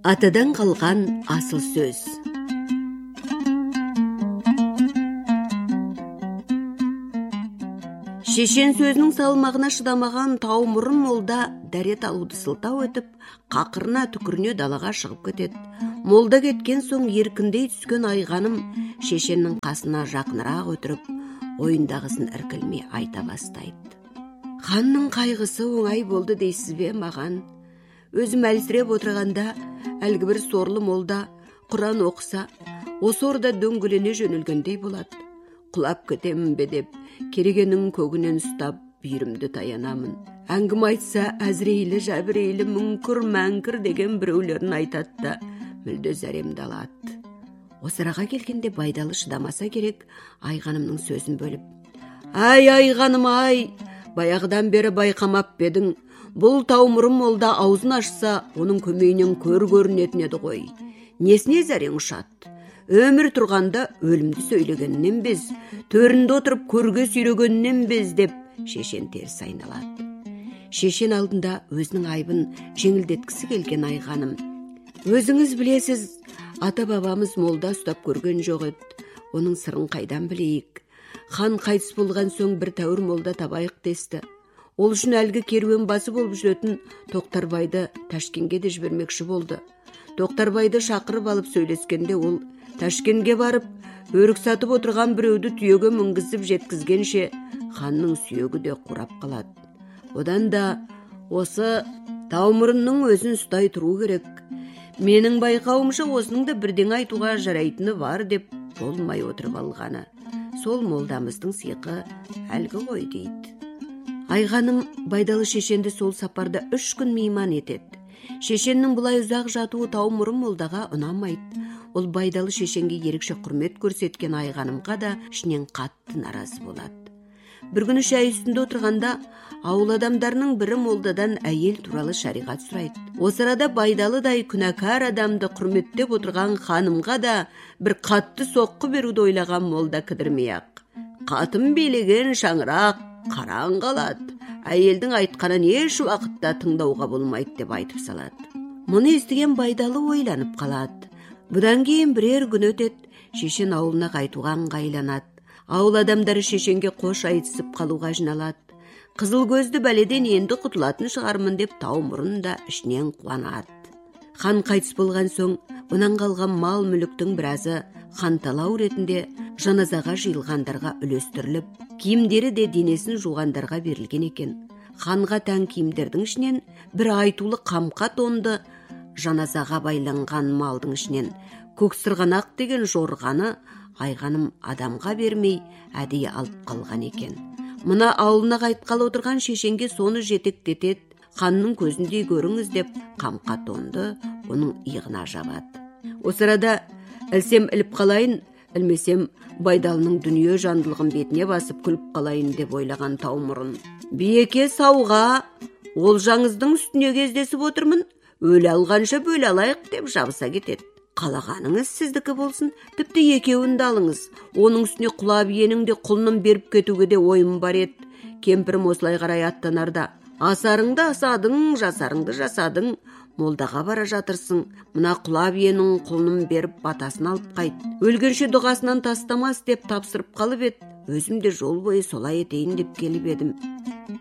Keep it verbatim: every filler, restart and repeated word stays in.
Атадан қалған асыл сөз. Шешен сөзінің салмағына шыдамаған таумұрын молда дәрет алуды сылтау етіп, қақырына түкіріне далаға шығып кетеді. Молда кеткен соң еркіндей түскен Айғаным шешеннің қасына жақынырақ өтіріп, ойындағысын іркілмей айта бастайды. Ханның қайғысы оңай болды дейсіз бе маған? Өзім әлсіреп отырғанда, әлгі бір сорлы молда Құран оқыса, осы орда дөңгелене жөнілгендей болады. Құлап кетемін бе деп, керегенің көгінен ұстап, бүйірімді таянамын. Әңгім айтса, әзірейлі, жәбірейлі, мүңкір, мәңкір деген біреулерін айтады да, мүлде зәремді алады. Осы араға келгенде Байдалы шыдамаса керек, Айғанымның сөзін бөліп: «Ай, Айғаным, ай, баяғыдан бері байқамап бедің, бұл таумұрын молда аузын ашса, оның көмейінен көр көрінетін еді ғой. Несіне зәрең ұшады? Өмір тұрғанда өлімді сөйлегеннен біз, төрінде отырып көрге сүйрегеннен біз» деп шешен теріс айналады. Шешен алдында өзінің айбын жеңілдеткісі келген Айғаным: «Өзіңіз білесіз, ата-бабамыз молда ұстап көрген жоқ еді. Оның сырын қайдан білейік? Хан қайтыс болған соң бір тәуір молда табайық десті. Ол үшін әлгі керуен басы болып жүретін Тоқтарбайды Ташкенге де жібермекші болды. Тоқтарбайды шақырып алып сөйлескенде ол Ташкенге барып, өрік сатып отырған біреуді түйеге мінгізіп жеткізгенше, ханның сүйегі де қурап қалады. Одан да осы таумұрынның өзін ұстай тұру керек. Менің байқауымша осының да бірден айтуға жарайтыны бар» деп болмай отырып алғаны. Сол молдамыздың сиқы әлгі ғой дейді. Айғаным Байдалы шешенді сол сапарда үш күн мейман етеді. Шешеннің бұлай ұзақ жатуы таумұрын молдаға ұнамайды. Ол Байдалы шешенге ерекше құрмет көрсеткен Айғанымға да ішінен қатты наразы болады. Бір күні шай үстінде отырғанда ауыл адамдарының бірі молдадан әйел туралы шариғат сұрайды. Осы арада Байдалыдай күнәкар адамды құрметтеп отырған ханымға да бір қатты соққы беруді ойлаған молда кідірмей-ақ: «Қатын билеген шаңырақ қараң қалады. Әйелдің айтқанын еш уақытта тыңдауға болмайды» деп айтып салады. Мұны естіген Байдалы ойланып қалады. Бұдан кейін бірер күн өтеді, шешен ауылына қайтуға ыңғайланады. Ауыл адамдары шешенге қош айтысып қалуға жиналады. Қызыл көзді бәледен енді құтылатын шығармын деп таумұрын да ішінен қуанады. Хан қайтыс болған соң, онан қалған мал мүліктің біразы ханталау ретінде жаназаға жиылғандарға үлестіріліп, киімдері де денесін жуғандарға берілген екен. Ханға тән киімдердің ішінен бір айтулы қамқа тонды, жаназаға байланған малдың ішінен көксырғанақ деген жорғаны Айғаным адамға бермей әдейі алып қалған екен. Мұна ауылына қайтқалы отырған шешенге соны жетектетеді. Ханның көзіндей көріңіз деп қамқа тонды оның иығына жабады. Осы арада ілсем іліп қалайын, ілмесем Байдалының дүние жандылығын бетіне басып күліп қалайын деп ойлаған таумұрын: «Биеке сауға, олжаңыздың үстіне кездесіп отырмын, өлі алғанша бөле алайық» деп жабыса кетеді. «Қалағаныңыз сіздікі болсын, тіпті екеуінді алыңыз. Оның үстіне құла биенің де құлынын беріп кетуге де ойым бар еді. Кемпірім осылай қарай аттанарда: асарыңды асадың, жасарыңды жасадың, молдаға бара жатырсың. Мына құла биенің құлынын беріп батасын алып қайт. Өлгенше дұғасынан тастамас» деп тапсырып қалып еді. Өзім де жол бойы солай етейін деп келіп едім.